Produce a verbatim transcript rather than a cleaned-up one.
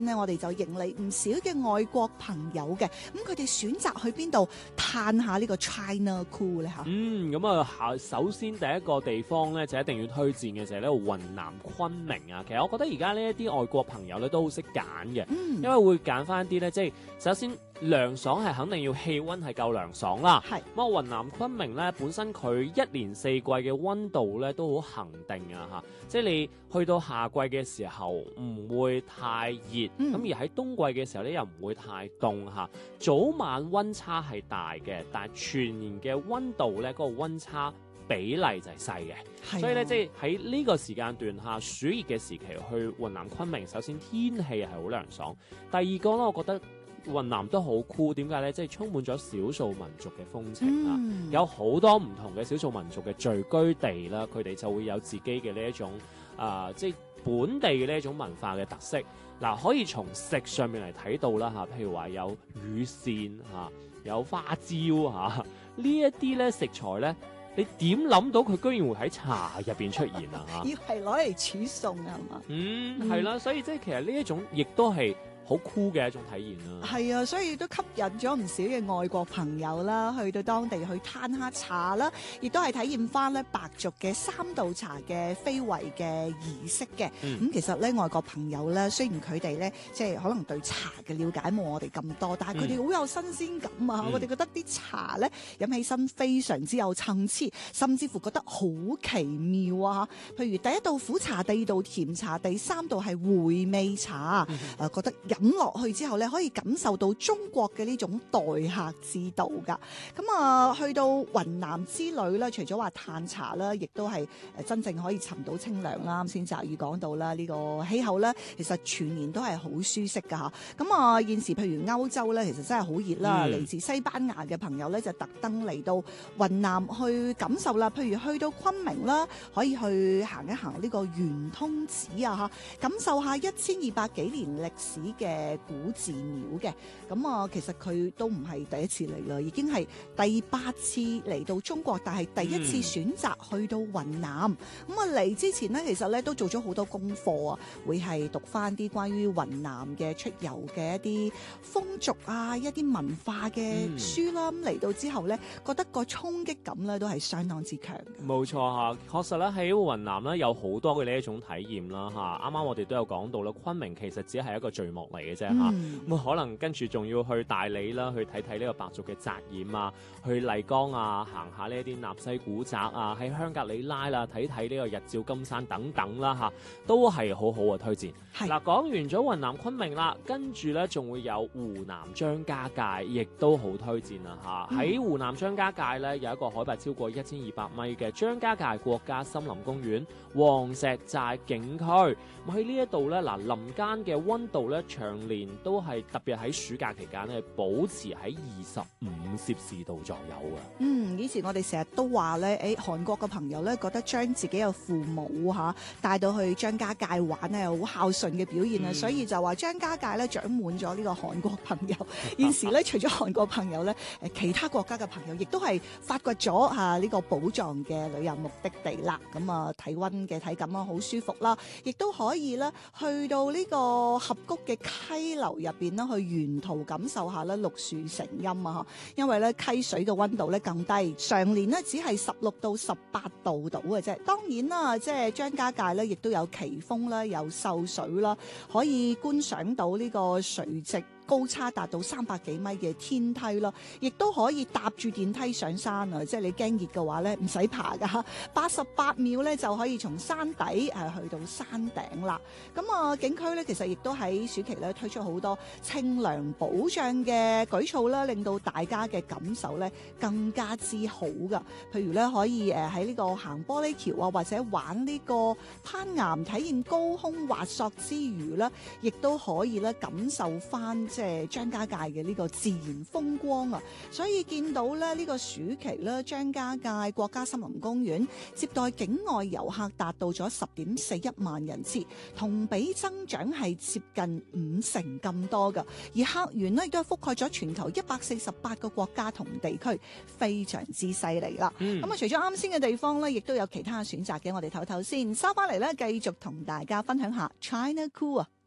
咧，我哋就迎嚟唔少嘅外國朋友嘅，咁佢哋選擇去邊度嘆下呢個 China Cool 咧嚇？ 嗯，咁啊，首先第一個地方咧就一定要推薦嘅就係呢個雲南昆明啊。其實我覺得而家呢一啲外國朋友咧都好識揀嘅， 嗯， 因為會揀翻啲咧，即係首先涼爽係肯定要氣温係夠涼爽啦。 係咁啊，雲南昆明咧本身佢一年四季嘅温度咧都好恒定啊嚇，即係你去到夏季嘅時候唔會太熱，咁、 嗯、 而喺冬季嘅時候咧又唔會太凍嚇，早晚温差係大嘅，但係全年嘅温度咧嗰、那個温差比例就係細嘅， 係所以咧即係喺呢個時間段下暑熱嘅時期去雲南昆明，首先天氣係好涼爽，第二個咧我覺得雲南都好酷，點解咧？即係充滿咗少數民族嘅風情啦， 嗯、 有好多唔同嘅少數民族嘅聚居地啦，佢哋就會有自己嘅呢一種啊、呃，即係本地嘅呢一種文化嘅特色。嗱、呃，可以從食上面嚟睇到啦嚇，譬如話有乳扇嚇，有花椒嚇，呢一啲咧食材咧，你點諗到佢居然會喺茶入邊出現啊嚇？ 要係攞嚟煮餸啊嘛？ 嗯，係啦，所以即係其實呢一種亦都係好酷嘅一種體驗啦。 係啊，所以都吸引咗唔少嘅外國朋友啦，去到當地去嘆下茶啦，亦都係體驗翻咧白族嘅三道茶嘅非遺嘅儀式嘅。咁、 嗯嗯、其實咧外國朋友咧，雖然佢哋咧即係可能對茶嘅了解冇我哋咁多，但係佢哋好有新鮮感啊！ 嗯、 我哋覺得啲茶咧飲起身非常之有層次，甚至乎覺得好奇妙啊！譬如第一道苦茶，第二道甜茶，第三道係回味茶，誒、 嗯呃、覺得飲落去之後咧，可以感受到中國嘅呢種待客之道㗎。咁啊，去到雲南之旅咧，除咗話嘆茶啦，亦都係誒真正可以尋到清涼啦。啱先澤宇講到啦，呢、這個氣候咧，其實全年都係好舒適㗎嚇。咁啊，現時譬如歐洲咧，其實真係好熱啦。嚟、嗯、自西班牙嘅朋友咧，就特登嚟到雲南去感受啦。譬如去到昆明啦，可以去行一行呢個圓通寺啊嚇，感受下一千二百幾年歷史嘅古寺廟嘅。咁啊，其實佢都唔係第一次嚟啦，已經係第八次嚟到中國，但係第一次選擇去到雲南。咁啊嚟之前呢，其實咧都做咗好多功課啊，會係讀翻啲關於雲南嘅出遊嘅一啲風俗啊，一啲文化嘅書啦。咁嚟、嗯、到之後咧，覺得個衝擊感咧都係相當之強嘅。 冇錯嚇，確實咧喺雲南咧有好多嘅呢一種體驗啦嚇。啱啱我哋都有講到啦，昆明其實只係一個序幕嚟嘅啫嚇。咁、嗯、可能跟住仲要去大理啦，去睇睇呢個白族嘅紮染啊，去麗江啊，行下呢一啲納西古宅啊，喺香格里拉啦睇睇呢個日照金山等等啦嚇，都係好好嘅推薦。嗱，講完咗雲南昆明啦，跟住咧仲會有湖南張家界，亦都好推薦啊嚇。喺、嗯、湖南張家界咧有一個海拔超過一千二百米嘅張家界國家森林公園黃石寨景區。咁喺呢一度咧，嗱林間嘅溫度咧長年都係特別喺暑假期間咧保持喺二十五攝氏度左右嘅。 嗯，以前我哋成日都話咧，誒、哎、韓國嘅朋友咧覺得將自己嘅父母嚇帶到去張家界玩咧，好孝順嘅表現啊，嗯、所以就話張家界咧長滿咗呢個韓國朋友。現時咧除咗韓國朋友咧，誒其他國家嘅朋友亦都係發掘咗嚇呢個寶藏嘅旅遊目的地啦。咁啊，體溫嘅體感啊好舒服啦，亦都可以咧去到呢個峽谷嘅溪流入邊啦，去沿途感受下咧綠樹成蔭啊！因為咧溪水嘅溫度咧更低，常年咧只係十六到十八度度嘅啫。當然啦，即係張家界咧，亦都有奇峰啦，有秀水啦，可以觀賞到呢個垂直高差達到三百幾米嘅天梯啦，亦都可以搭住電梯上山啊！即係你驚熱嘅話咧，唔使爬噶，八十八秒咧就可以從山底誒去到山頂啦。咁啊，景區咧其實亦都喺暑期咧推出好多清涼保障嘅舉措啦，令到大家嘅感受咧更加之好噶。譬如咧可以誒喺呢個行玻璃橋啊，或者玩呢個攀岩體驗高空滑索之餘咧，亦都可以咧感受翻即係張家界嘅呢個自然風光啊，所以見到咧呢個暑期咧張家界國家森林公園接待境外遊客達到咗十點四一萬人次，同比增長係接近五成咁多噶，而客源咧亦都係覆蓋咗全球一百四十八個國家同地區，非常之犀利啦。咁啊、嗯，除咗啱先嘅地方咧，亦都有其他選擇嘅，我哋唞唞先，收翻嚟咧繼續同大家分享下 China Cool 啊。